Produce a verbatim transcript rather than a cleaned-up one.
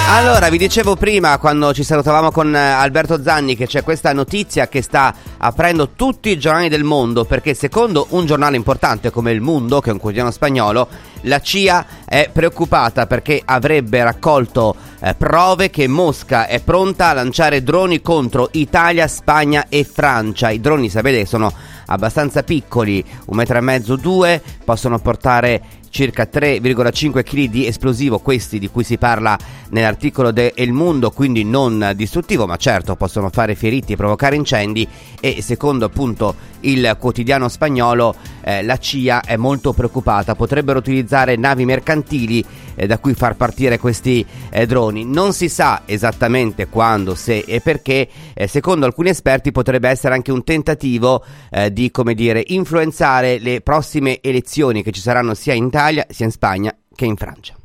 Allora, vi dicevo prima, quando ci salutavamo con Alberto Zanni, che c'è questa notizia che sta aprendo tutti i giornali del mondo, perché secondo un giornale importante come Il Mundo, che è un quotidiano spagnolo, la C I A è preoccupata perché avrebbe raccolto eh, prove che Mosca è pronta a lanciare droni contro Italia, Spagna e Francia. I droni, sapete, sono abbastanza piccoli, un metro e mezzo, due, possono portare circa tre virgola cinque chili di esplosivo, questi di cui si parla nell'articolo de El Mundo, quindi non distruttivo, ma certo possono fare feriti e provocare incendi. E secondo appunto il quotidiano spagnolo eh, la C I A è molto preoccupata, potrebbero utilizzare navi mercantili eh, da cui far partire questi eh, droni. Non si sa esattamente quando, se e perché, eh, secondo alcuni esperti potrebbe essere anche un tentativo eh, di, come dire, influenzare le prossime elezioni che ci saranno sia in Italia sia in Spagna che in Francia.